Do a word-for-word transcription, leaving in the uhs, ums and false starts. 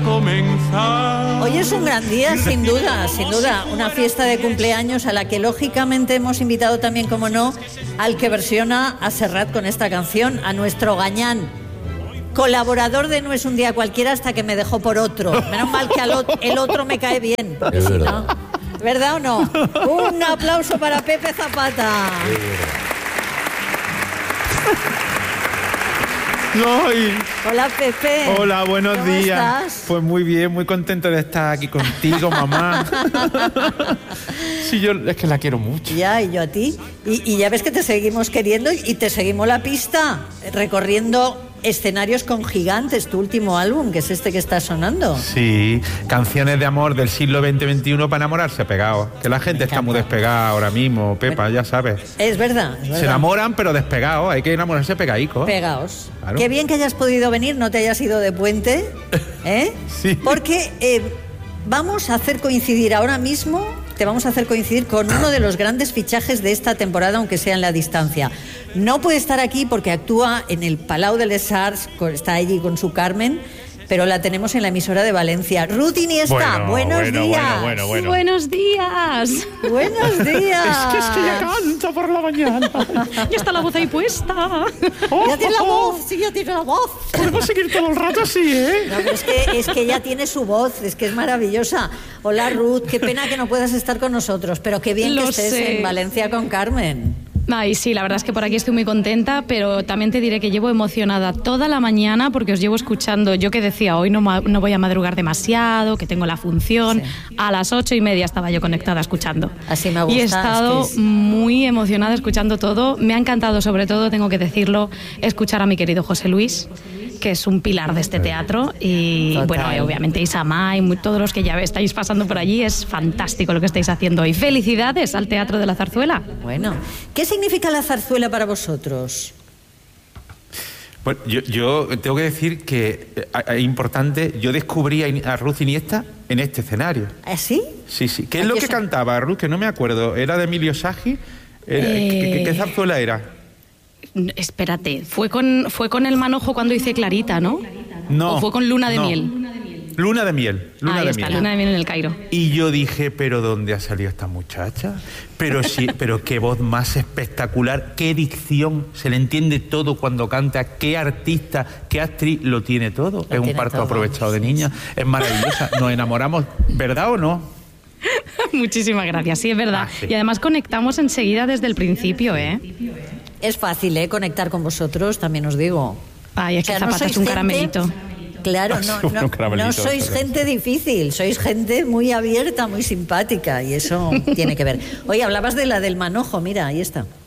comenzar. Hoy es un gran día, sin duda, sin duda. Una fiesta de cumpleaños a la que lógicamente hemos invitado también, como no, al que versiona a Serrat con esta canción, a nuestro Gañán, colaborador de No es un día cualquiera hasta que me dejó por otro. Menos mal que al otro, el otro me cae bien. Porque si no, ¿verdad o no? Un aplauso para Pepe Zapata. Ay. Hola, Pepe. Hola, buenos ¿Cómo días. estás? Pues muy bien, muy contento de estar aquí contigo, mamá. Sí, yo es que la quiero mucho. Ya, y yo a ti. Y, y ya ves que te seguimos queriendo y te seguimos la pista, recorriendo escenarios con Gigantes, tu último álbum, que es este que está sonando. Sí, canciones de amor del siglo veinte veintiuno para enamorarse pegados. Que la gente está muy despegada ahora mismo, Pepa, ya sabes. Es verdad, es verdad. Se enamoran, pero despegados. Hay que enamorarse pegadico. Pegaos. Claro. Qué bien que hayas podido venir, no te hayas ido de puente, ¿eh? Sí. Porque eh, vamos a hacer coincidir ahora mismo, te vamos a hacer coincidir con uno de los grandes fichajes de esta temporada, aunque sea en la distancia. No puede estar aquí porque actúa en el Palau de les Arts, está allí con su Carmen, pero la tenemos en la emisora de Valencia. Ruth Iniesta, Bueno, buenos bueno, días. bueno, bueno, bueno. Buenos días. Buenos días. Es que es que ella canta por la mañana. Ya está la voz ahí puesta. Ya tiene la voz, sí, ya tiene la voz. Podemos seguir todo el rato así, ¿eh? No, pero es que, es que ella tiene su voz, es que es maravillosa. Hola, Ruth, qué pena que no puedas estar con nosotros, pero qué bien Lo que estés sé. en Valencia con Carmen. Ay, sí, la verdad es que por aquí estoy muy contenta, pero también te diré que llevo emocionada toda la mañana porque os llevo escuchando. Yo que decía, hoy no, ma- no voy a madrugar demasiado, que tengo la función. Sí. A las ocho y media estaba yo conectada escuchando. Así me gusta. Y he estado es que es- muy emocionada escuchando todo. Me ha encantado, sobre todo, tengo que decirlo, escuchar a mi querido José Luis, que es un pilar de este teatro. Y Total. bueno, y obviamente Isamá y muy- todos los que ya estáis pasando por allí. Es fantástico lo que estáis haciendo hoy. Felicidades al Teatro de la Zarzuela. Bueno, ¿qué significa la zarzuela para vosotros? Bueno, yo, yo tengo que decir que eh, es importante, yo descubrí a, Ini- a Ruth Iniesta en este escenario. ¿Así? Sí, sí. ¿Qué es Aquí lo que es- cantaba Ruth? Que no me acuerdo. ¿Era de Emilio Sagi? Era- Eh, ¿qué, qué- qué zarzuela era? Espérate, fue con, fue con el manojo cuando hice Clarita, ¿no? No. ¿O fue con Luna de no. Miel? Luna de miel. Luna Ahí de está, miel. Luna de Miel en el Cairo. Y yo dije, ¿pero dónde ha salido esta muchacha? Pero sí, pero qué voz más espectacular, qué dicción, se le entiende todo cuando canta, qué artista, qué actriz, lo tiene todo. es un tiene parto todo, aprovechado de sí, niña, es maravillosa, nos enamoramos, ¿verdad o no? Muchísimas gracias, sí, es verdad. Ah, sí. Y además conectamos enseguida desde el principio, ¿eh? Es fácil, ¿eh? Conectar con vosotros, también os digo. Ay, es O sea, que no Zapata sois es un gente- caramelito. Claro, no, Un no, caramelito, no sois perdón. gente difícil, sois gente muy abierta, muy simpática y eso tiene que ver. Oye, hablabas de la del manojo, mira, ahí está.